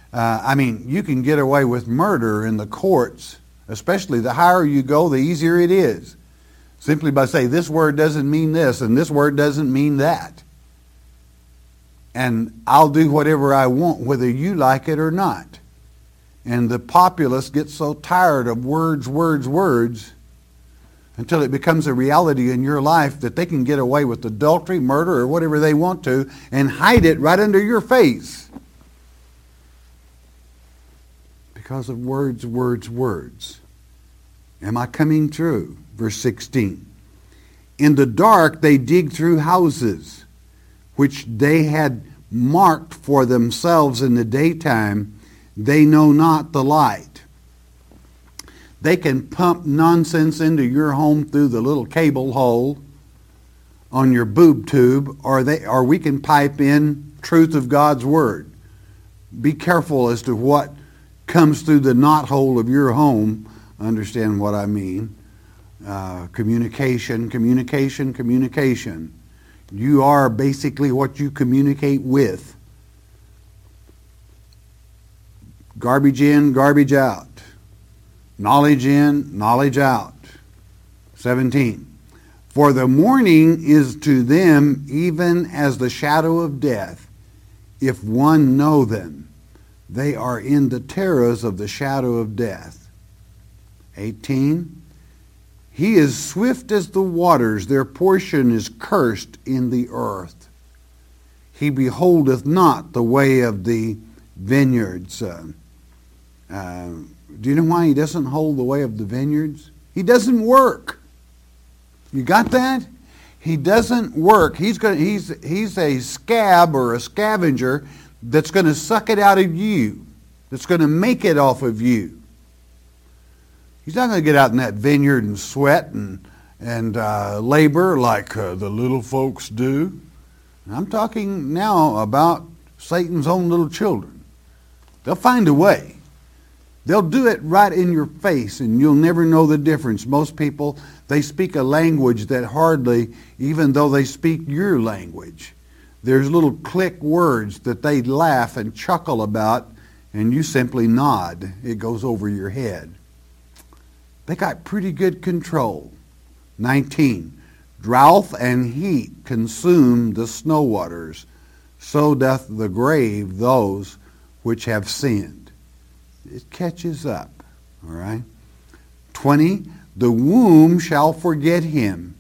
You can get away with murder in the courts, especially the higher you go, the easier it is. Simply by saying, this word doesn't mean this, and this word doesn't mean that. And I'll do whatever I want, whether you like it or not. And the populace gets so tired of words, until it becomes a reality in your life that they can get away with adultery, murder, or whatever they want to, and hide it right under your face. Because of words. Am I coming through? Verse 16. In the dark they dig through houses, which they had marked for themselves in the daytime. They know not the light. They can pump nonsense into your home through the little cable hole on your boob tube, or we can pipe in truth of God's Word. Be careful as to what comes through the knot hole of your home. Understand what I mean. Communication. You are basically what you communicate with. Garbage in, garbage out. Knowledge in, knowledge out. 17. For the morning is to them even as the shadow of death. If one know them, they are in the terrors of the shadow of death. 18. He is swift as the waters, their portion is cursed in the earth. He beholdeth not the way of the vineyards. Do you know why he doesn't hold the way of the vineyards? He doesn't work. You got that? He doesn't work. He's a scab or a scavenger that's going to suck it out of you, that's going to make it off of you. He's not going to get out in that vineyard and sweat and labor like the little folks do. I'm talking now about Satan's own little children. They'll find a way. They'll do it right in your face, and you'll never know the difference. Most people, they speak a language that hardly, even though they speak your language, there's little click words that they laugh and chuckle about, and you simply nod. It goes over your head. They got pretty good control. 19. Drought and heat consume the snow waters, so doth the grave those which have sinned. It catches up, all right? 20, the womb shall forget him.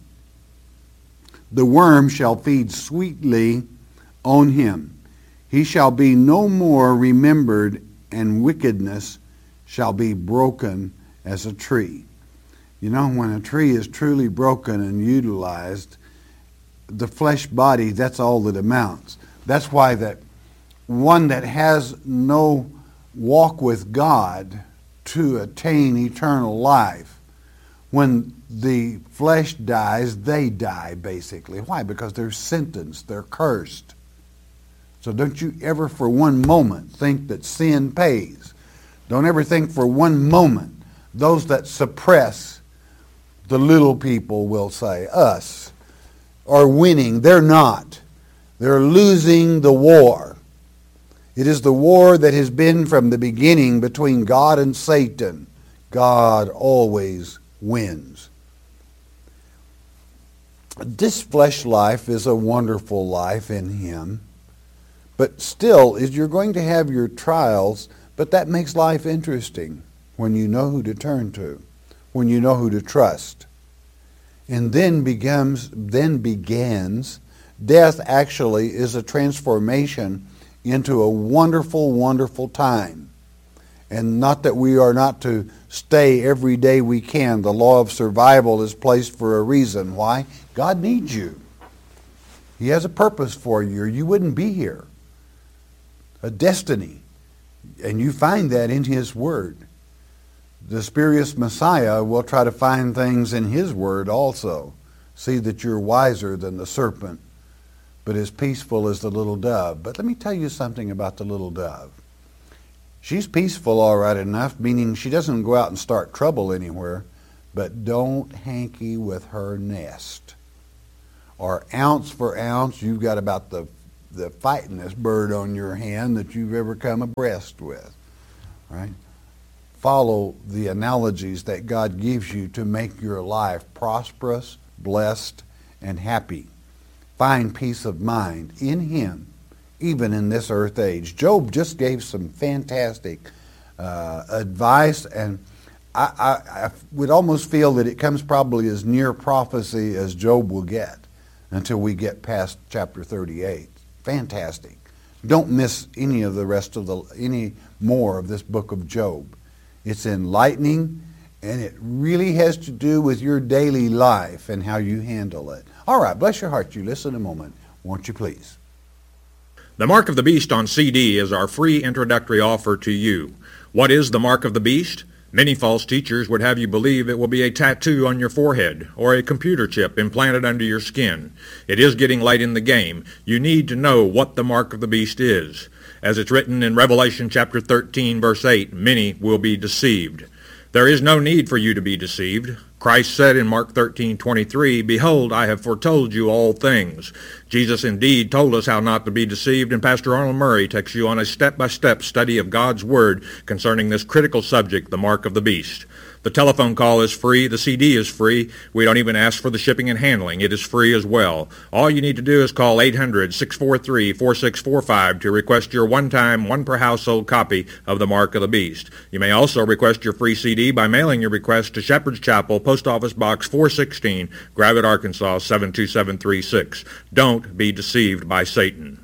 The worm shall feed sweetly on him. He shall be no more remembered, and wickedness shall be broken as a tree. You know, when a tree is truly broken and utilized, the flesh body, that's all that amounts. That's why that one that has no walk with God to attain eternal life, when the flesh dies, they die basically. Why? Because they're sentenced, they're cursed. So don't you ever for one moment think that sin pays. Don't ever think for one moment those that suppress the little people, will say, us, are winning. They're not. They're losing the war. It is the war that has been from the beginning between God and Satan. God always wins. This flesh life is a wonderful life in Him. But still, you're going to have your trials, but that makes life interesting when you know who to turn to, when you know who to trust. And then begins, death actually is a transformation into a wonderful, wonderful time. And not that we are not to stay every day we can. The law of survival is placed for a reason. Why? God needs you. He has a purpose for you, or you wouldn't be here. A destiny. And you find that in His Word. The spurious Messiah will try to find things in His Word also. See that you're wiser than the serpent, but as peaceful as the little dove. But let me tell you something about the little dove. She's peaceful all right enough, meaning she doesn't go out and start trouble anywhere, but don't hanky with her nest. Or ounce for ounce, you've got about the the fightingest bird on your hand that you've ever come abreast with. Right? Follow the analogies that God gives you to make your life prosperous, blessed, and happy. Find peace of mind in Him, even in this earth age. Job just gave some fantastic advice, and I would almost feel that it comes probably as near prophecy as Job will get until we get past chapter 38. Fantastic. Don't miss any of the rest of any more of this book of Job. It's enlightening, and it really has to do with your daily life and how you handle it. All right, bless your heart. You listen a moment, won't you please? The Mark of the Beast on CD is our free introductory offer to you. What is the Mark of the Beast? Many false teachers would have you believe it will be a tattoo on your forehead or a computer chip implanted under your skin. It is getting late in the game. You need to know what the Mark of the Beast is. As it's written in Revelation chapter 13, verse 8, many will be deceived. There is no need for you to be deceived. Christ said in Mark 13:23, "Behold, I have foretold you all things." Jesus indeed told us how not to be deceived, and Pastor Arnold Murray takes you on a step-by-step study of God's Word concerning this critical subject, the Mark of the Beast. The telephone call is free. The CD is free. We don't even ask for the shipping and handling. It is free as well. All you need to do is call 800-643-4645 to request your one-time, one-per-household copy of the Mark of the Beast. You may also request your free CD by mailing your request to Shepherd's Chapel, Post Office Box 416, Gravette, Arkansas 72736. Don't be deceived by Satan.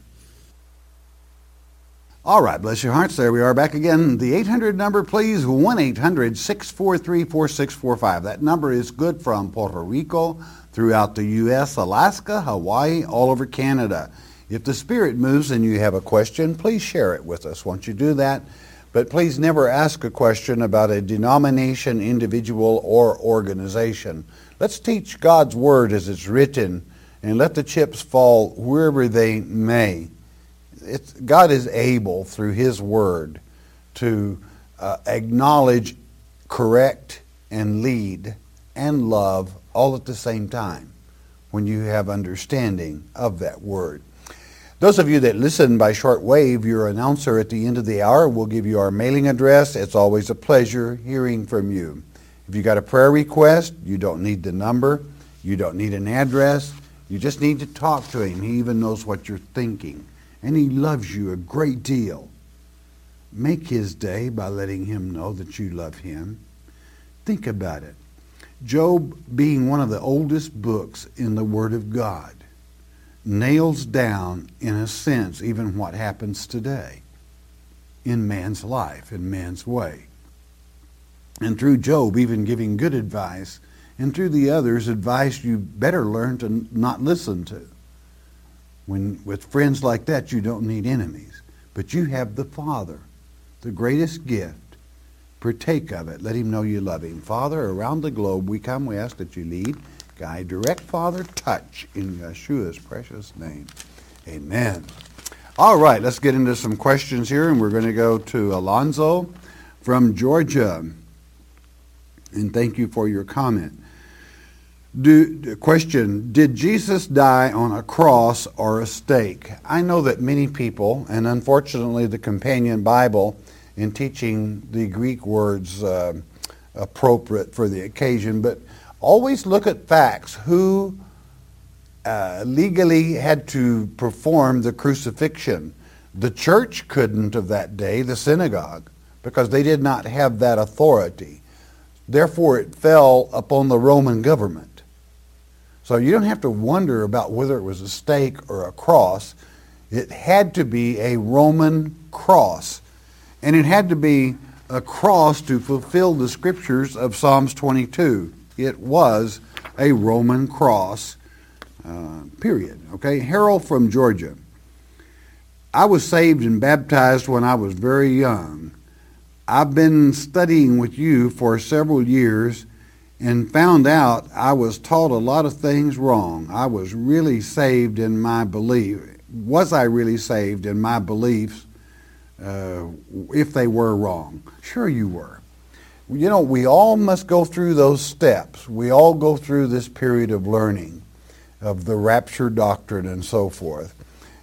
All right, bless your hearts. There we are back again. The 800 number, please, 1-800-643-4645. That number is good from Puerto Rico, throughout the U.S., Alaska, Hawaii, all over Canada. If the Spirit moves and you have a question, please share it with us. Won't you do that? But please never ask a question about a denomination, individual, or organization. Let's teach God's Word as it's written and let the chips fall wherever they may. God is able, through His Word, to acknowledge, correct, and lead, and love all at the same time when you have understanding of that Word. Those of you that listen by shortwave, your announcer at the end of the hour will give you our mailing address. It's always a pleasure hearing from you. If you got a prayer request, you don't need the number. You don't need an address. You just need to talk to Him. He even knows what you're thinking. And He loves you a great deal. Make His day by letting Him know that you love Him. Think about it. Job, being one of the oldest books in the Word of God, nails down, in a sense, even what happens today in man's life, in man's way. And through Job, even giving good advice, and through the others, advice you better learn to not listen to. With friends like that, you don't need enemies. But you have the Father, the greatest gift. Partake of it. Let Him know you love Him. Father, around the globe we come, we ask that you lead, guide, direct, Father, touch in Yeshua's precious name. Amen. All right, let's get into some questions here, and we're going to go to Alonzo from Georgia. And thank you for your comment. Question, did Jesus die on a cross or a stake? I know that many people, and unfortunately the Companion Bible, in teaching the Greek words appropriate for the occasion, but always look at facts. Who legally had to perform the crucifixion? The church couldn't of that day, the synagogue, because they did not have that authority. Therefore, it fell upon the Roman government. So you don't have to wonder about whether it was a stake or a cross. It had to be a Roman cross. And it had to be a cross to fulfill the scriptures of Psalms 22. It was a Roman cross, period. Okay, Harold from Georgia. I was saved and baptized when I was very young. I've been studying with you for several years and found out I was taught a lot of things wrong. I was really saved in my belief. Was I really saved in my beliefs if they were wrong? Sure you were. You know, we all must go through those steps. We all go through this period of learning of the rapture doctrine and so forth.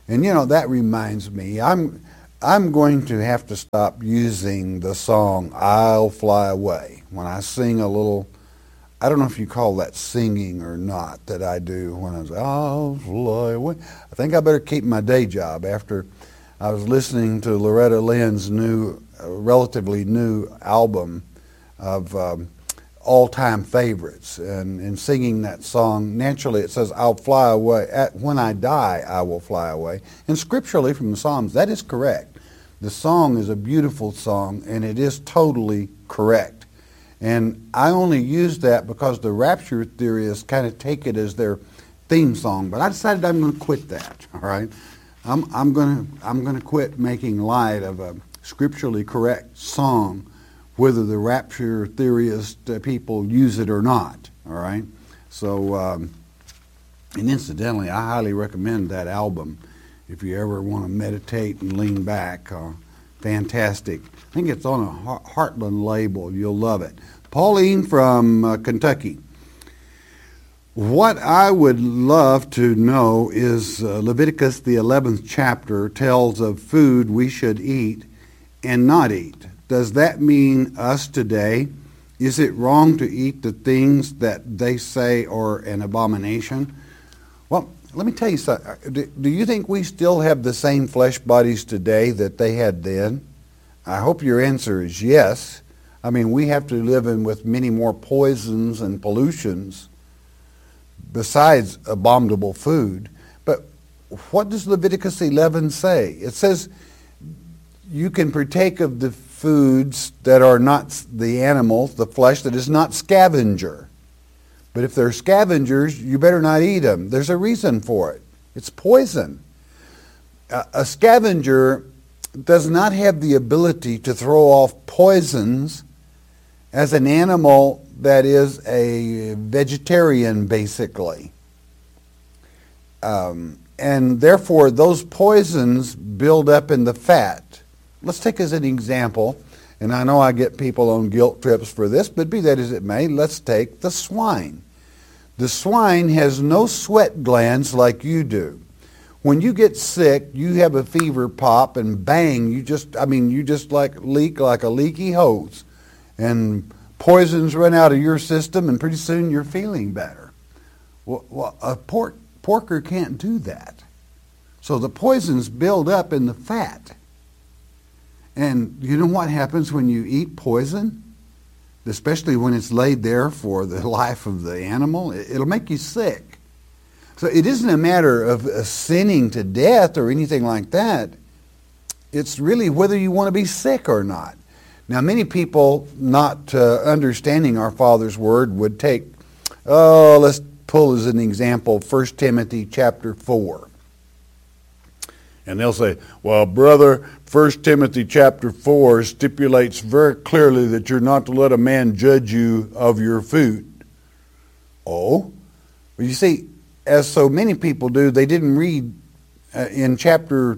And that reminds me, I'm going to have to stop using the song "I'll Fly Away" when I sing a little. I don't know if you call that singing or not, that I do when I say, "I'll fly away." I think I better keep my day job. After I was listening to Loretta Lynn's relatively new album of all-time favorites, and singing that song, naturally it says, "I'll fly away. When I die, I will fly away." And scripturally from the Psalms, that is correct. The song is a beautiful song, and it is totally correct. And I only use that because the rapture theorists kind of take it as their theme song. But I decided I'm going to quit that. All right, I'm going to quit making light of a scripturally correct song, whether the rapture theorist people use it or not. All right, so and incidentally, I highly recommend that album if you ever want to meditate and lean back. Fantastic. I think it's on a Heartland label. You'll love it. Pauline from Kentucky. What I would love to know is Leviticus, the 11th chapter, tells of food we should eat and not eat. Does that mean us today? Is it wrong to eat the things that they say are an abomination? Well, let me tell you something. Do you think we still have the same flesh bodies today that they had then? I hope your answer is yes. I mean, we have to live in with many more poisons and pollutions besides abominable food. But what does Leviticus 11 say? It says you can partake of the foods that are not the animals, the flesh that is not scavenger. But if they're scavengers, you better not eat them. There's a reason for it. It's poison. A scavenger does not have the ability to throw off poisons as an animal that is a vegetarian, basically. And therefore, those poisons build up in the fat. Let's take as an example, and I know I get people on guilt trips for this, but be that as it may, let's take the swine. The swine has no sweat glands like you do. When you get sick, you have a fever pop, and bang, you just leak like a leaky hose. And poisons run out of your system, and pretty soon you're feeling better. Well, a porker can't do that. So the poisons build up in the fat. And you know what happens when you eat poison? Especially when it's laid there for the life of the animal, it'll make you sick. So it isn't a matter of sinning to death or anything like that. It's really whether you want to be sick or not. Now, many people not understanding our Father's Word would take, let's pull as an example 1 Timothy chapter 4. And they'll say, well, brother, 1 Timothy chapter 4 stipulates very clearly that you're not to let a man judge you of your food. Oh? Well, you see, as so many people do, they didn't read in chapter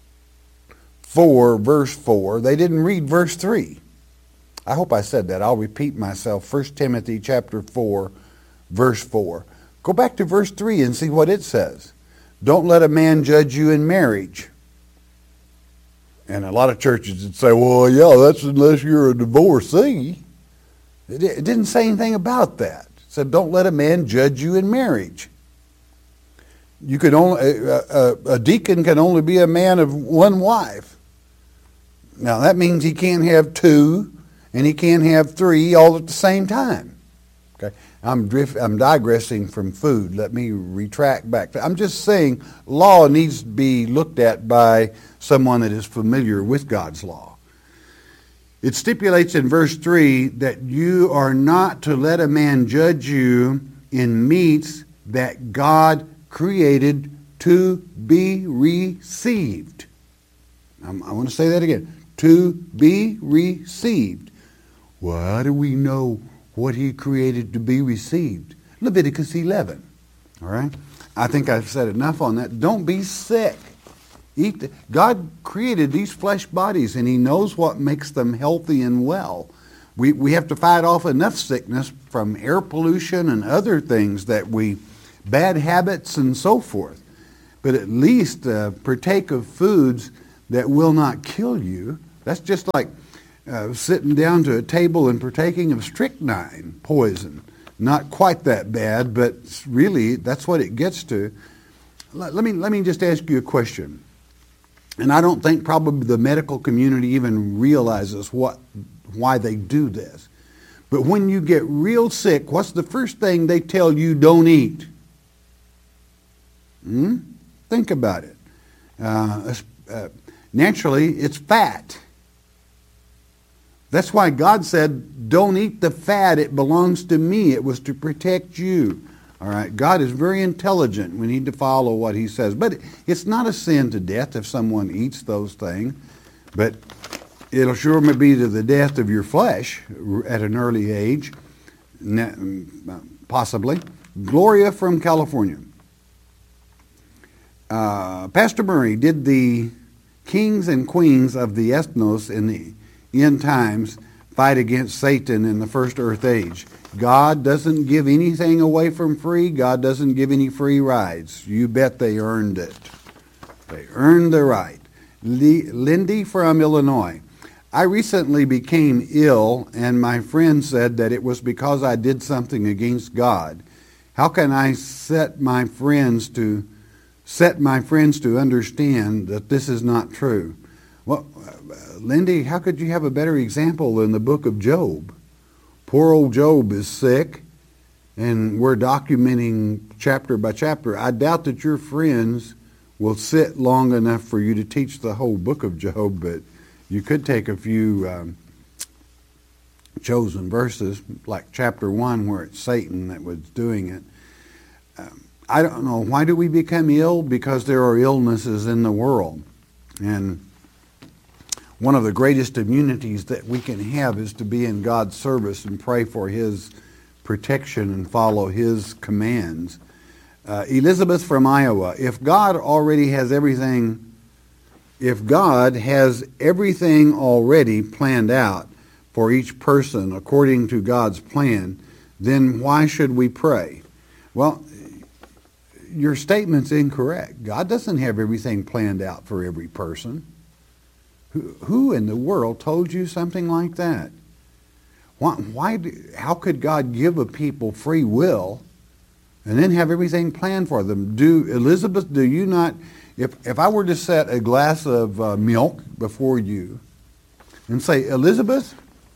4, verse 4, they didn't read verse 3. I hope I said that. I'll repeat myself. 1 Timothy chapter 4, verse 4. Go back to verse 3 and see what it says. Don't let a man judge you in marriage. And a lot of churches would say, well, yeah, that's unless you're a divorcee. It didn't say anything about that. It said, don't let a man judge you in marriage. You could only a deacon can only be a man of one wife. Now that means he can't have two, and he can't have three all at the same time. Okay, I'm digressing from food. Let me retract back. I'm just saying law needs to be looked at by someone that is familiar with God's law. It stipulates in verse 3 that you are not to let a man judge you in meats that God created to be received. I want to say that again. To be received. Well, how do we know what he created to be received? Leviticus 11. All right? I think I've said enough on that. Don't be sick. God created these flesh bodies, and he knows what makes them healthy and well. We have to fight off enough sickness from air pollution and other things bad habits and so forth. but at least partake of foods that will not kill you. That's just like sitting down to a table and partaking of strychnine poison. Not quite that bad, but really that's what it gets to. Let me just ask you a question. And I don't think probably the medical community even realizes why they do this. But when you get real sick, what's the first thing they tell you don't eat? Think about it. Naturally, it's fat. That's why God said, don't eat the fat. It belongs to me. It was to protect you. All right. God is very intelligent. We need to follow what he says. But it's not a sin to death if someone eats those things. But it'll sure be to the death of your flesh at an early age, possibly. Gloria from California. Pastor Murray, did the kings and queens of the ethnos in the end times fight against Satan in the first earth age? God doesn't give anything away from free. God doesn't give any free rides. You bet they earned it. They earned the right. Lindy from Illinois. I recently became ill, and my friend said that it was because I did something against God. How can I set my friends to understand that this is not true? Well, Lindy, how could you have a better example than the book of Job? Poor old Job is sick, and we're documenting chapter by chapter. I doubt that your friends will sit long enough for you to teach the whole book of Job, but you could take a few chosen verses, like chapter 1 where it's Satan that was doing it. I don't know. Why do we become ill? Because there are illnesses in the world. And one of the greatest immunities that we can have is to be in God's service and pray for his protection and follow his commands. Elizabeth from Iowa. If God has everything already planned out for each person according to God's plan, then why should we pray? Well, your statement's incorrect. God doesn't have everything planned out for every person. Who in the world told you something like that? How could God give a people free will and then have everything planned for them? Elizabeth, do you not, if I were to set a glass of milk before you and say, Elizabeth,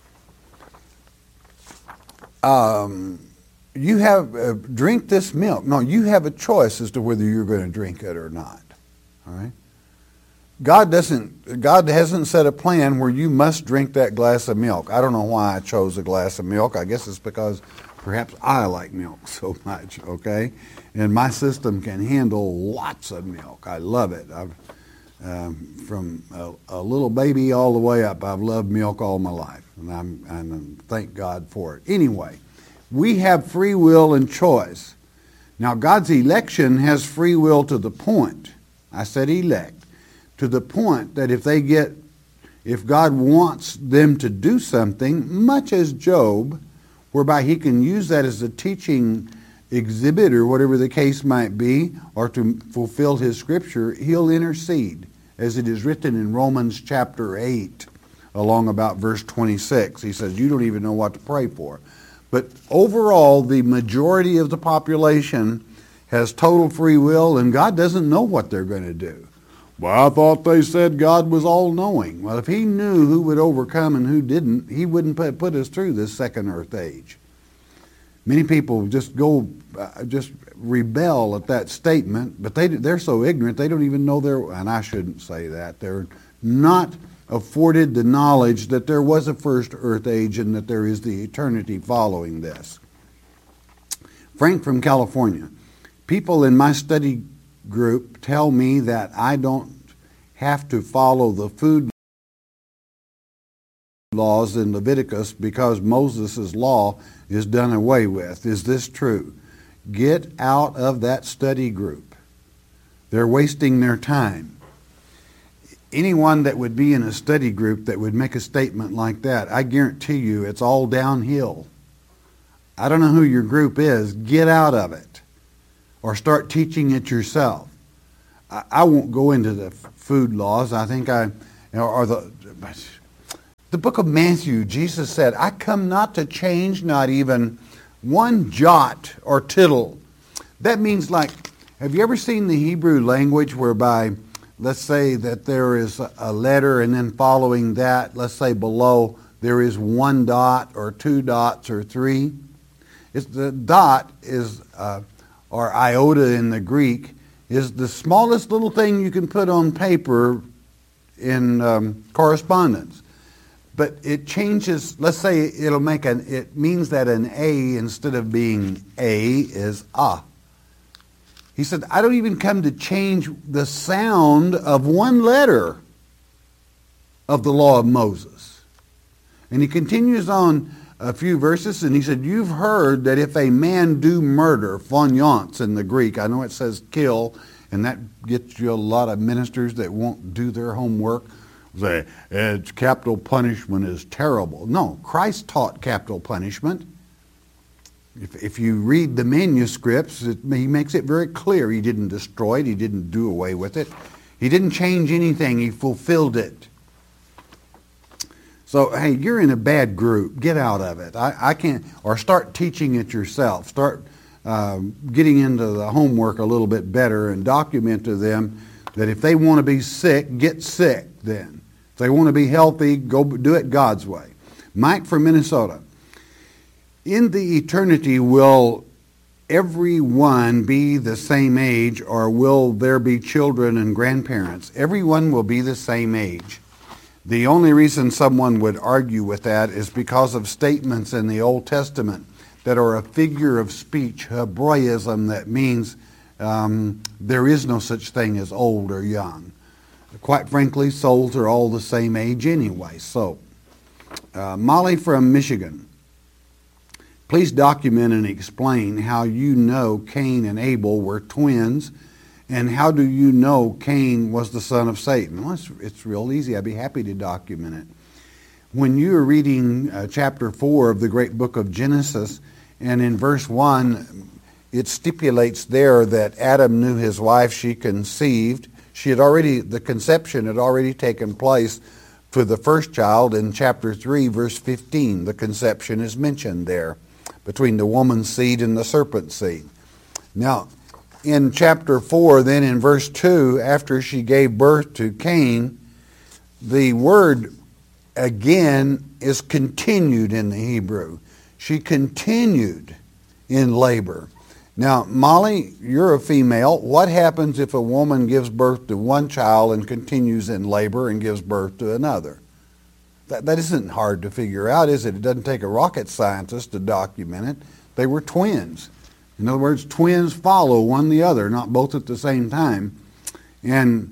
you have drink this milk. No, you have a choice as to whether you're going to drink it or not. All right? God hasn't set a plan where you must drink that glass of milk. I don't know why I chose a glass of milk. I guess it's because perhaps I like milk so much, okay? And my system can handle lots of milk. I love it. From a little baby all the way up, I've loved milk all my life, and I thank God for it. Anyway, we have free will and choice. Now, God's election has free will to the point, I said elect, to the point that if God wants them to do something, much as Job, whereby he can use that as a teaching exhibit or whatever the case might be, or to fulfill his scripture, he'll intercede, as it is written in Romans chapter 8, along about verse 26. He says, you don't even know what to pray for. But overall, the majority of the population has total free will, and God doesn't know what they're going to do. Well, I thought they said God was all-knowing. Well, if he knew who would overcome and who didn't, he wouldn't put us through this second earth age. Many people just rebel at that statement, but they're so ignorant they don't even know and I shouldn't say that. They're not afforded the knowledge that there was a first earth age and that there is the eternity following this. Frank from California. People in my study group tell me that I don't have to follow the food laws in Leviticus because Moses' law is done away with. Is this true? Get out of that study group. They're wasting their time. Anyone that would be in a study group that would make a statement like that, I guarantee you it's all downhill. I don't know who your group is. Get out of it. Or start teaching it yourself. I won't go into the food laws. I think or the book of Matthew, Jesus said, I come not to change, not even one jot or tittle. That means, like, have you ever seen the Hebrew language whereby, let's say that there is a letter and then following that, let's say below, there is one dot or two dots or three? The dot is, or iota in the Greek, is the smallest little thing you can put on paper in correspondence. But it changes, let's say it means that an A instead of being A is A. He said, I don't even come to change the sound of one letter of the law of Moses. And he continues on a few verses, and he said, you've heard that if a man do murder, phonions in the Greek, I know it says kill, and that gets you a lot of ministers that won't do their homework. Say, capital punishment is terrible. No, Christ taught capital punishment. If you read the manuscripts, he makes it very clear. He didn't destroy it. He didn't do away with it. He didn't change anything. He fulfilled it. So, hey, you're in a bad group. Get out of it. I can't, or start teaching it yourself. Start getting into the homework a little bit better and document to them that if they want to be sick, get sick then. If they want to be healthy, go do it God's way. Mike from Minnesota. In the eternity, will everyone be the same age, or will there be children and grandparents? Everyone will be the same age. The only reason someone would argue with that is because of statements in the Old Testament that are a figure of speech, Hebraism, that means there is no such thing as old or young. Quite frankly, souls are all the same age anyway. So, Molly from Michigan, please document and explain how you know Cain and Abel were twins, and how do you know Cain was the son of Satan? Well, it's real easy. I'd be happy to document it. When you are reading chapter 4 of the great book of Genesis, and in verse 1, it stipulates there that Adam knew his wife, she conceived. The conception had already taken place for the first child in chapter 3, verse 15. The conception is mentioned there between the woman's seed and the serpent's seed. Now, in chapter 4, then in verse 2, after she gave birth to Cain, the word again is continued in the Hebrew. She continued in labor. Now, Molly, you're a female. What happens if a woman gives birth to one child and continues in labor and gives birth to another? That isn't hard to figure out, is it? It doesn't take a rocket scientist to document it. They were twins. In other words, twins follow one the other, not both at the same time. And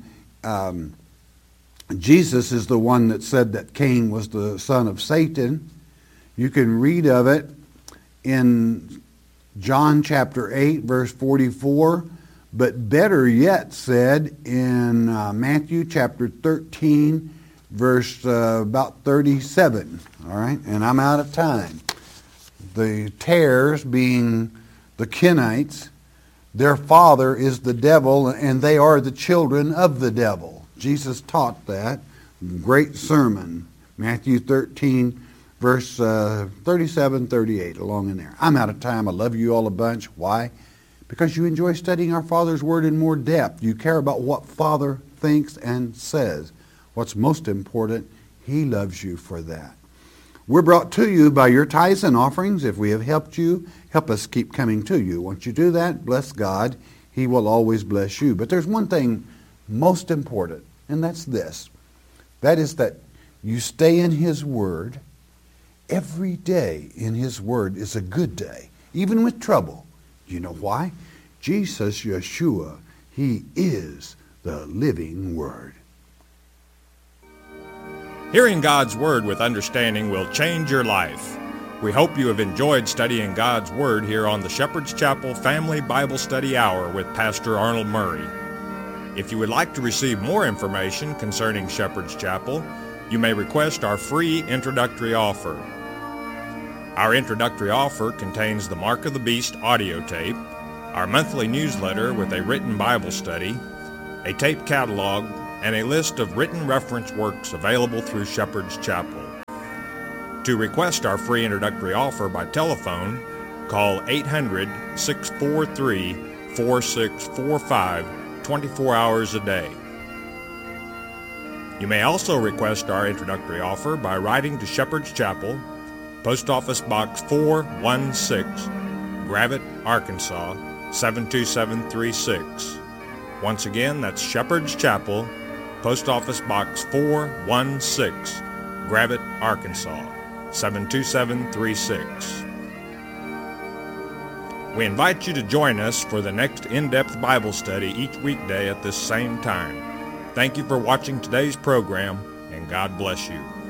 Jesus is the one that said that Cain was the son of Satan. You can read of it in John chapter 8, verse 44, but better yet said in Matthew chapter 13, verse about 37. All right, and I'm out of time. The tares being the Kenites, their father is the devil, and they are the children of the devil. Jesus taught that. Great sermon. Matthew 13, verse 37, 38, along in there. I'm out of time. I love you all a bunch. Why? Because you enjoy studying our Father's Word in more depth. You care about what Father thinks and says. What's most important, He loves you for that. We're brought to you by your tithes and offerings. If we have helped you, help us keep coming to you. Once you do that, bless God. He will always bless you. But there's one thing most important, and that's this. That is that you stay in His Word. Every day in His Word is a good day, even with trouble. You know why? Jesus, Yeshua, He is the living Word. Hearing God's Word with understanding will change your life. We hope you have enjoyed studying God's Word here on the Shepherd's Chapel Family Bible Study Hour with Pastor Arnold Murray. If you would like to receive more information concerning Shepherd's Chapel, you may request our free introductory offer. Our introductory offer contains the Mark of the Beast audio tape, our monthly newsletter with a written Bible study, a tape catalog, and a list of written reference works available through Shepherd's Chapel. To request our free introductory offer by telephone, call 800-643-4645 24 hours a day. You may also request our introductory offer by writing to Shepherd's Chapel, Post Office Box 416, Gravette, Arkansas 72736. Once again, that's Shepherd's Chapel, Post Office Box 416, Gravette, Arkansas 72736. We invite you to join us for the next in-depth Bible study each weekday at this same time. Thank you for watching today's program, and God bless you.